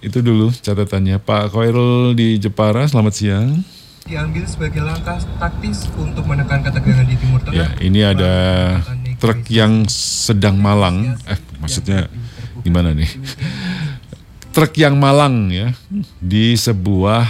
itu dulu catatannya. Pak Khairul di Jepara, selamat siang. Diambil sebagai langkah taktis untuk menekan ketegangan di Timur Tengah. Ya, ini ada truk yang sedang malang. Maksudnya gimana nih? Truk yang malang ya di sebuah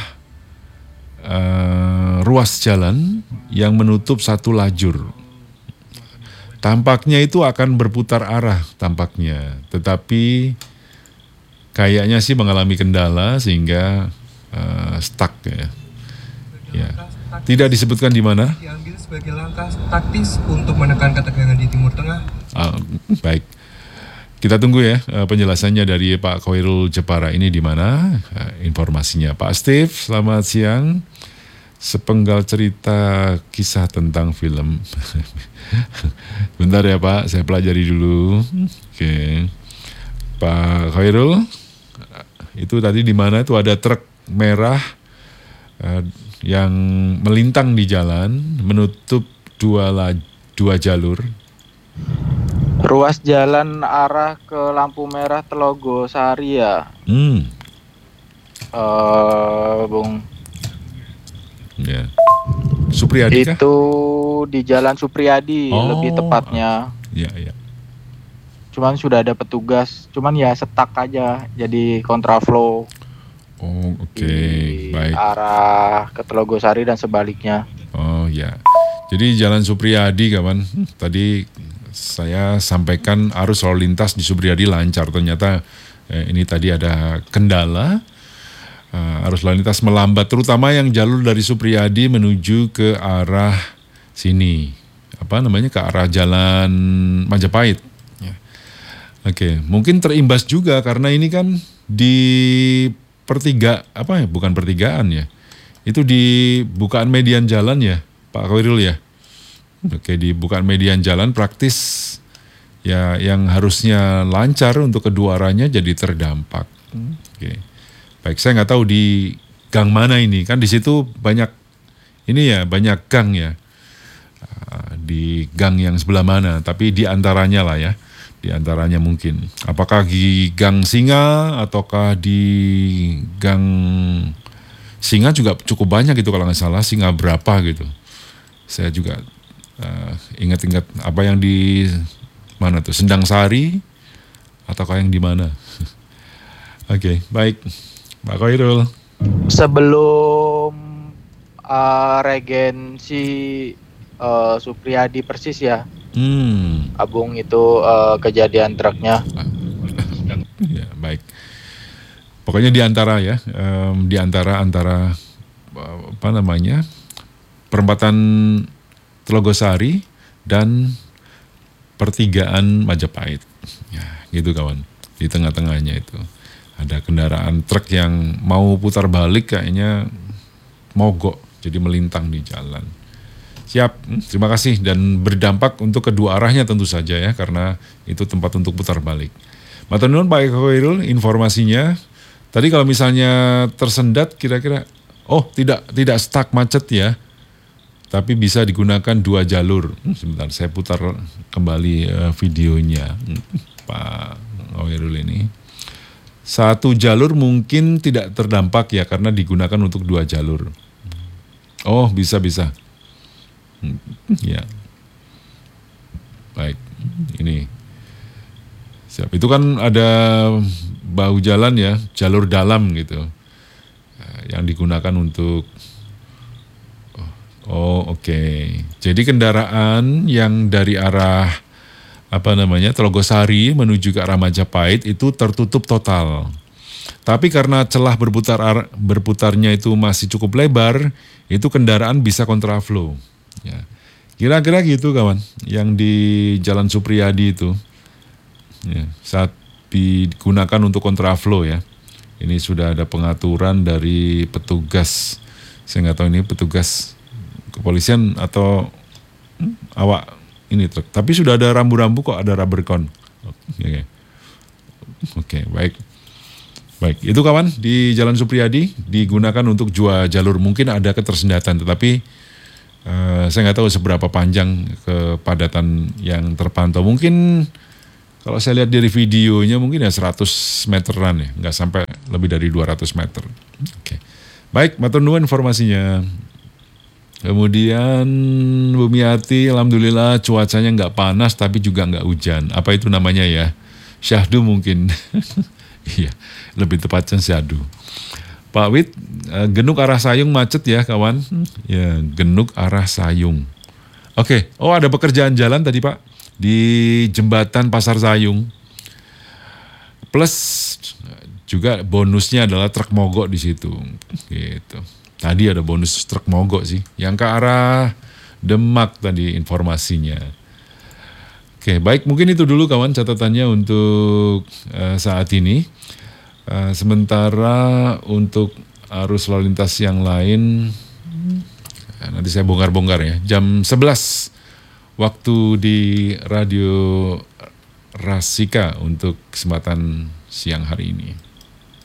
ruas jalan yang menutup satu lajur. Tampaknya itu akan berputar arah tampaknya, tetapi kayaknya sih mengalami kendala sehingga stuck ya. Ya. Tidak disebutkan di mana. Diambil sebagai langkah taktis untuk menekan ketegangan di Timur Tengah. Baik. Kita tunggu ya penjelasannya dari Pak Khairul Jepara ini di mana informasinya. Pak Steve, selamat siang. Sepenggal cerita kisah tentang film. Bentar ya Pak, saya pelajari dulu. Oke. Pak Khairul, itu tadi di mana itu ada truk merah yang melintang di jalan menutup dua jalur. Ruas jalan arah ke lampu merah Telogosari ya. Bung. Ya. Supriyadi kah? Itu di Jalan Supriyadi lebih tepatnya. Iya, iya. Cuman sudah ada petugas, cuman ya setak aja jadi kontraflow. Oh, oke. Baik. Arah ke Telogosari dan sebaliknya. Oh, ya. Jadi Jalan Supriyadi kawan, tadi saya sampaikan arus lalu lintas di Supriyadi lancar. Ternyata ini tadi ada kendala. Arus lalu lintas melambat, terutama yang jalur dari Supriyadi menuju ke arah sini. Apa namanya? Ke arah Jalan Majapahit. Ya. Oke, mungkin terimbas juga karena ini kan di bukan pertigaan ya. Itu di bukaan median jalan ya, Pak Khairul ya. Oke, di bukaan median jalan praktis ya yang harusnya lancar untuk kedua arahnya jadi terdampak. Oke. Baik, saya nggak tahu di gang mana ini, kan di situ banyak banyak gang ya. Di gang yang sebelah mana, tapi di antaranya lah ya. Di antaranya mungkin. Apakah di gang Singa ataukah di gang Singa juga cukup banyak gitu kalau nggak salah, Singa berapa gitu. Saya juga ingat-ingat apa yang di mana tuh, Sendang Sari ataukah yang di mana. Oke, baik. Pak Khairul. Sebelum Regensi Supriyadi persis ya. Abung itu kejadian truknya. Ya, baik. Pokoknya di antara ya, di antara apa namanya, perempatan Telogosari dan pertigaan Majapahit. Ya, gitu kawan. Di tengah-tengahnya itu ada kendaraan truk yang mau putar balik kayaknya mogok, jadi melintang di jalan. Siap, terima kasih dan berdampak untuk kedua arahnya tentu saja ya, karena itu tempat untuk putar balik. Matur nuwun Pak Khairul informasinya. Tadi kalau misalnya tersendat kira-kira, tidak stuck macet ya, tapi bisa digunakan dua jalur. Sebentar, saya putar kembali videonya Pak Khairul ini. Satu jalur mungkin tidak terdampak ya, karena digunakan untuk dua jalur. Oh, bisa. Ya. Baik, ini. Siap. Itu kan ada bahu jalan ya, jalur dalam gitu. Yang digunakan untuk oke. Jadi kendaraan yang dari arah Telogosari menuju ke arah Majapahit itu tertutup total. Tapi karena celah berputarnya itu masih cukup lebar, itu kendaraan bisa kontraflow. Ya. Kira-kira gitu kawan, yang di Jalan Supriyadi itu. Ya, saat digunakan untuk kontraflow ya. Ini sudah ada pengaturan dari petugas. Saya nggak tahu ini petugas kepolisian atau awak ini truk. Tapi sudah ada rambu-rambu kok, ada rubber cone. Oke, baik. Baik, itu kawan di Jalan Supriyadi digunakan untuk dua jalur. Mungkin ada ketersendatan, tetapi saya nggak tahu seberapa panjang kepadatan yang terpantau. Mungkin kalau saya lihat dari videonya mungkin ya 100 meteran ya, nggak sampai lebih dari 200 meter. Oke. Baik, matur nuwun informasinya. Kemudian Bumiati, alhamdulillah cuacanya nggak panas tapi juga nggak hujan. Apa itu namanya ya? Syahdu mungkin. Iya, lebih tepatnya syahdu. Pak Wid, Genuk arah Sayung macet ya kawan. Ya, Genuk arah Sayung. Oke, oh ada pekerjaan jalan tadi Pak di jembatan Pasar Sayung. Plus juga bonusnya adalah truk mogok di situ. Gitu. Tadi ada bonus truk mogok sih, yang ke arah Demak tadi informasinya. Oke, baik mungkin itu dulu kawan catatannya untuk saat ini. Sementara untuk arus lalu lintas yang lain, nanti saya bongkar-bongkar ya. Jam 11 waktu di Radio Rasika untuk kesempatan siang hari ini.